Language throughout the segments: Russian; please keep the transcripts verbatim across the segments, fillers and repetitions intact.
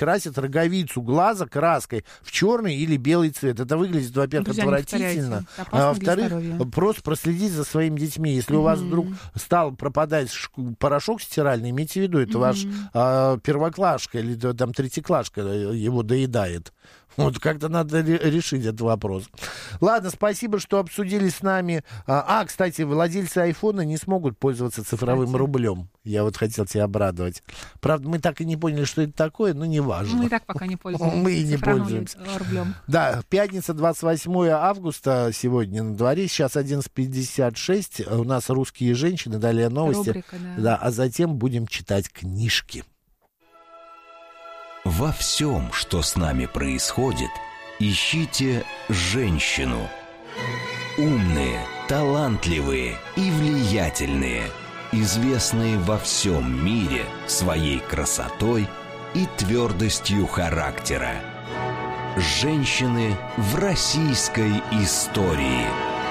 красят роговицу глаза краской в черный или белый цвет. Это выглядит, во-первых, Друзья, отвратительно, а во-вторых, просто проследить за своими детьми. Если mm-hmm. у вас вдруг стал пропадать порошок стиральный, имейте в виду, это mm-hmm. ваш а, первоклашка или там третьеклашка его доедает. Вот как-то надо решить этот вопрос. Ладно, спасибо, что обсудили с нами. А, а кстати, владельцы айфона не смогут пользоваться цифровым кстати. рублем. Я вот хотел тебя обрадовать. Правда, мы так и не поняли, что это такое, но не важно. Мы и так пока не пользуемся. Мы и не пользуемся. Рублем. Да, пятница, двадцать восьмое августа сегодня на дворе. Сейчас одиннадцать пятьдесят шесть. У нас русские женщины, далее новости. Рубрика, да. Да, а затем будем читать книжки. Во всем, что с нами происходит, ищите женщину. Умные, талантливые и влиятельные, известные во всем мире своей красотой и твердостью характера. Женщины в российской истории.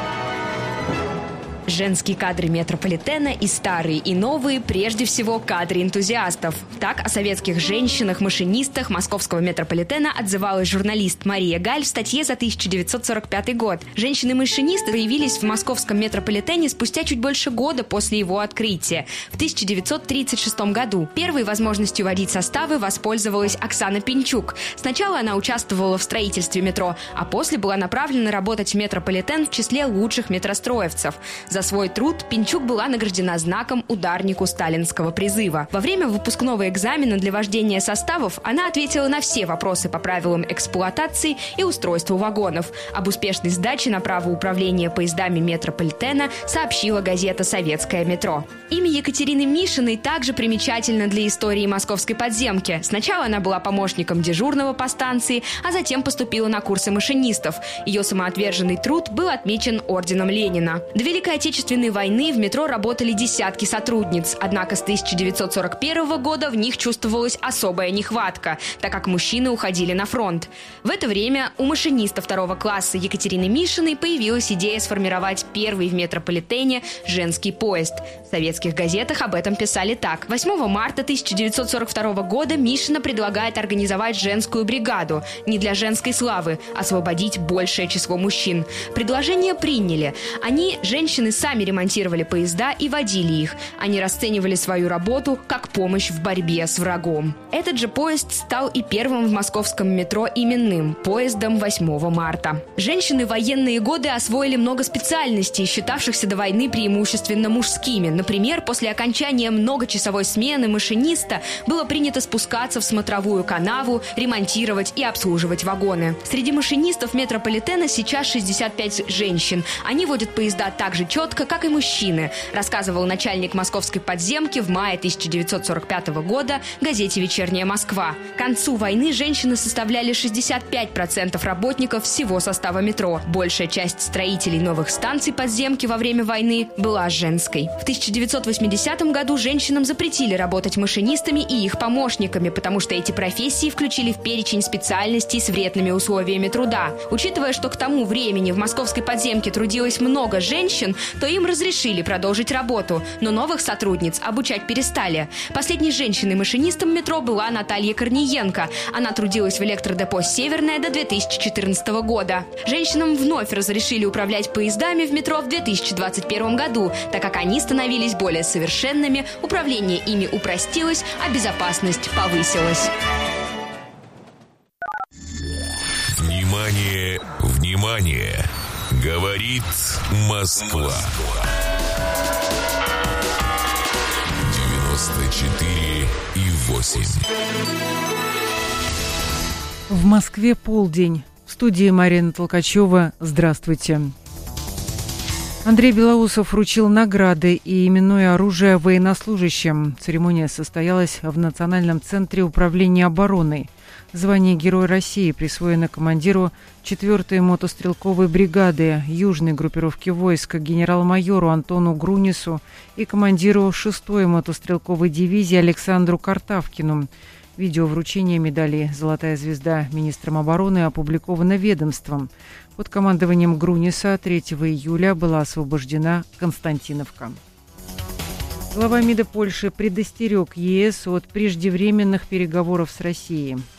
Женские кадры метрополитена и старые, и новые, прежде всего, кадры энтузиастов. Так о советских женщинах-машинистах московского метрополитена отзывалась журналист Мария Галь в статье за тысяча девятьсот сорок пятый год. Женщины-машинисты появились в московском метрополитене спустя чуть больше года после его открытия, в тысяча девятьсот тридцать шестом году. Первой возможностью водить составы воспользовалась Оксана Пинчук. Сначала она участвовала в строительстве метро, а после была направлена работать в метрополитен в числе лучших метростроевцев. За свой труд Пинчук была награждена знаком ударнику сталинского призыва. Во время выпускного экзамена для вождения составов она ответила на все вопросы по правилам эксплуатации и устройству вагонов. Об успешной сдаче на право управления поездами метрополитена сообщила газета «Советское метро». Имя Екатерины Мишиной также примечательно для истории московской подземки. Сначала она была помощником дежурного по станции, а затем поступила на курсы машинистов. Ее самоотверженный труд был отмечен орденом Ленина. До Великой Отечественной войны в метро работали десятки сотрудниц, однако с тысяча девятьсот сорок первого года в них чувствовалась особая нехватка, так как мужчины уходили на фронт. В это время у машиниста второго класса Екатерины Мишиной появилась идея сформировать первый в метрополитене женский поезд. В советских газетах об этом писали так. восьмого марта тысяча девятьсот сорок второго года Мишина предлагает организовать женскую бригаду. Не для женской славы, освободить большее число мужчин. Предложение приняли. Они, женщины, сами ремонтировали поезда и водили их. Они расценивали свою работу как помощь в борьбе с врагом. Этот же поезд стал и первым в московском метро именным – поездом восьмого марта. Женщины в военные годы освоили много специальностей, считавшихся до войны преимущественно мужскими. Например, после окончания многочасовой смены машиниста было принято спускаться в смотровую канаву, ремонтировать и обслуживать вагоны. Среди машинистов метрополитена сейчас шестьдесят пять женщин. Они водят поезда так же четко, как и мужчины, рассказывал начальник московской подземки в мае тысяча девятьсот сорок пятого года газете «Вечерняя Москва». К концу войны женщины составляли шестьдесят пять процентов работников всего состава метро. Большая часть строителей новых станций подземки во время войны была женской. В тысяча девятьсот восьмидесятом году женщинам запретили работать машинистами и их помощниками, потому что эти профессии включили в перечень специальностей с вредными условиями труда. Учитывая, что к тому времени в московской подземке трудилось много женщин, то им разрешили продолжить работу, но новых сотрудниц обучать перестали. Последней женщиной-машинистом метро была Наталья Корниенко. Она трудилась в электродепо «Северное» до две тысячи четырнадцатого года. Женщинам вновь разрешили управлять поездами в метро в две тысячи двадцать первом году, так как они становились более совершенными, управление ими упростилось, а безопасность повысилась. Внимание, внимание! Говорит Москва. девяносто четыре и восемь. В Москве полдень. В студии Марина Толкачева. Здравствуйте. Андрей Белоусов вручил награды и именное оружие военнослужащим. Церемония состоялась в Национальном центре управления обороной. Звание Герой России присвоено командиру четвёртой мотострелковой бригады южной группировки войск генерал-майору Антону Грунису и командиру шестой мотострелковой дивизии Александру Картавкину. Видео вручения медали «Золотая звезда» министром обороны опубликовано ведомством. Под командованием Груниса третьего июля была освобождена Константиновка. Глава МИДа Польши предостерег ЕС от преждевременных переговоров с Россией.